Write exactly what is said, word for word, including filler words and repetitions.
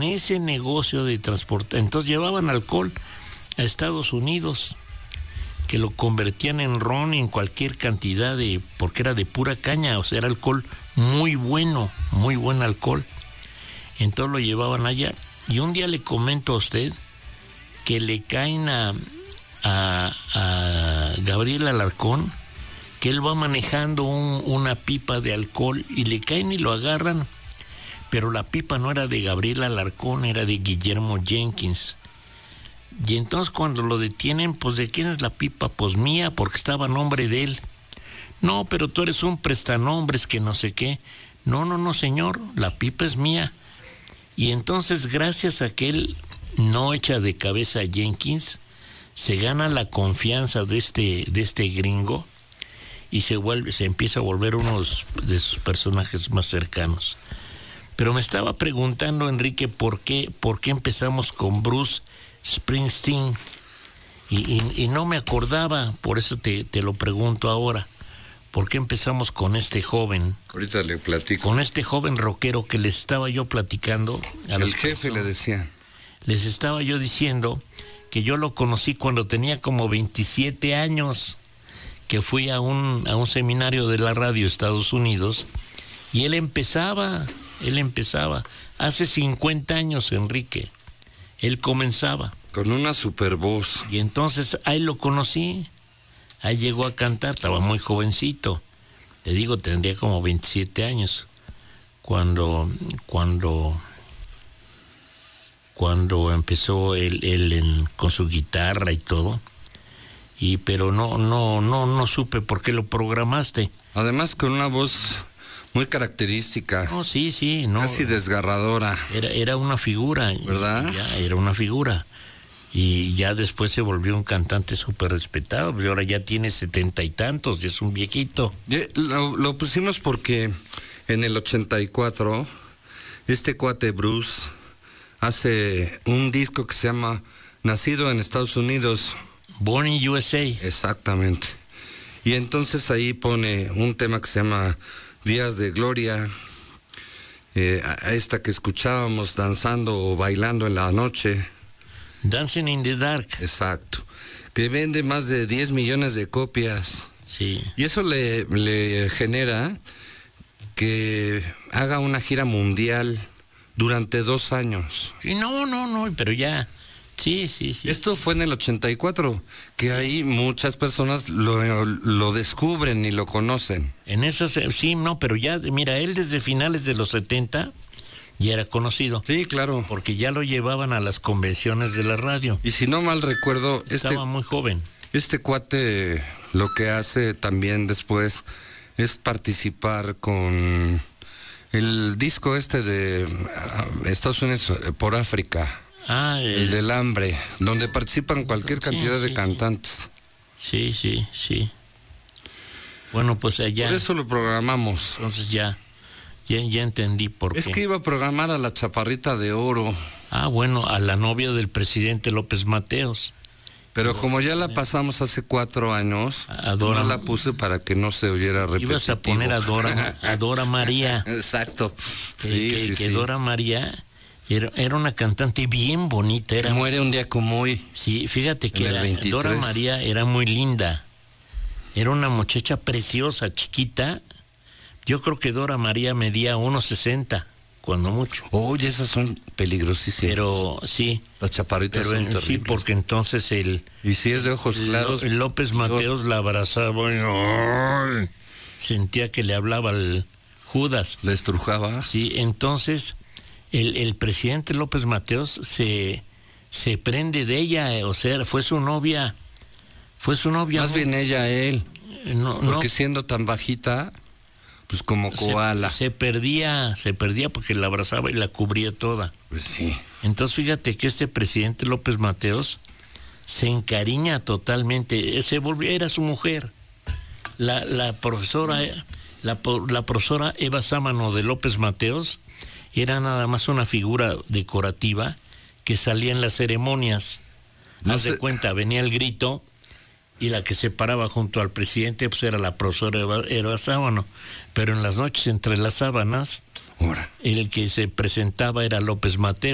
ese negocio de transporte, entonces llevaban alcohol a Estados Unidos, que lo convertían en ron en cualquier cantidad de, porque era de pura caña, o sea, era alcohol muy bueno, muy buen alcohol. Entonces lo llevaban allá. Y un día le comento a usted que le caen a, a, a Gabriel Alarcón, que él va manejando un, una pipa de alcohol y le caen y lo agarran, pero la pipa no era de Gabriel Alarcón, era de Guillermo Jenkins. Y entonces cuando lo detienen, pues ¿de quién es la pipa? Pues mía, porque estaba a nombre de él. No, pero tú eres un prestanombres que no sé qué. No, no, no, señor, la pipa es mía. Y entonces, gracias a que él no echa de cabeza a Jenkins, se gana la confianza de este, de este gringo y se vuelve, se empieza a volver uno de sus personajes más cercanos. Pero me estaba preguntando, Enrique, ¿por qué, por qué empezamos con Bruce Springsteen? Y, y, y no me acordaba, por eso te, te lo pregunto ahora. ¿Por qué empezamos con este joven? Ahorita le platico. Con este joven rockero que les estaba yo platicando. A El jefe le decía. Les estaba yo diciendo que yo lo conocí cuando tenía como veintisiete años, que fui a un, a un seminario de la radio Estados Unidos, y él empezaba, él empezaba. Hace cincuenta años, Enrique, él comenzaba. Con una super voz. Y entonces ahí lo conocí. Ahí llegó a cantar, estaba muy jovencito. Te digo, tendría como veintisiete años. Cuando, cuando, cuando empezó él, él en, con su guitarra y todo. Y pero no, no, no, no supe por qué lo programaste. Además con una voz muy característica. No, sí, sí, no. Casi desgarradora. Era, era una figura. ¿Verdad? Ya, era una figura. Y ya después se volvió un cantante súper respetado, pues ahora ya tiene setenta y tantos, ya es un viejito. Lo, lo pusimos porque en el ochenta y cuatro, este cuate Bruce hace un disco que se llama Nacido en Estados Unidos. Born in U S A. Exactamente. Y entonces ahí pone un tema que se llama Días de Gloria, eh, a esta que escuchábamos danzando o bailando en la noche. Dancing in the Dark. Exacto. Que vende más de diez millones de copias. Sí. Y eso le, le genera que haga una gira mundial durante dos años. Sí, no, no, no, pero ya. Sí, sí, sí. Esto fue en el ochenta y cuatro, que ahí muchas personas lo, lo descubren y lo conocen. En eso, sí, no, pero ya, mira, él desde finales de los setenta... ya era conocido. Sí, claro. Porque ya lo llevaban a las convenciones de la radio. Y si no mal recuerdo, estaba este, muy joven. Este cuate lo que hace también después es participar con el disco este de Estados Unidos por África. Ah, el, el del hambre, donde participan cualquier cantidad sí, de sí, cantantes. Sí, sí, sí. Bueno, pues allá. Por eso lo programamos. Entonces ya. Ya, ya entendí por qué. Es que iba a programar a la Chaparrita de Oro. Ah, bueno, a la novia del presidente López Mateos. Pero como ya la pasamos hace cuatro años, a Dora, no la puse para que no se oyera repetitivo. Ibas a poner a Dora, a Dora María. Exacto. Que, sí, que, sí, que sí. Dora María era, era una cantante bien bonita. Era, muere un día como hoy. Sí, fíjate que era, Dora María era muy linda. Era una muchacha preciosa, chiquita. Yo creo que Dora María medía uno sesenta, cuando mucho. Oye, esas son peligrosísimas. Pero sí. Las chaparritas pero son en, terribles. Sí, porque entonces el... Y si es de ojos claros... El López Mateos Dios. La abrazaba y ¡ay! Sentía que le hablaba al Judas. ¿Le estrujaba? Sí, entonces el, el presidente López Mateos se, se prende de ella, o sea, fue su novia. Fue su novia. Más ¿no? bien ella a él. No, porque no. siendo tan bajita... Pues como koala. Se, se perdía, se perdía porque la abrazaba y la cubría toda. Pues sí. Entonces fíjate que este presidente López Mateos se encariña totalmente, se volvió, era su mujer. La, la profesora, la, la profesora Eva Sámano de López Mateos era nada más una figura decorativa que salía en las ceremonias. No Haz sé. de cuenta, venía el grito. Y la que se paraba junto al presidente pues era la profesora Eva, Eva Sámano. Pero en las noches entre las sábanas, Ahora. el que se presentaba era López Mateos.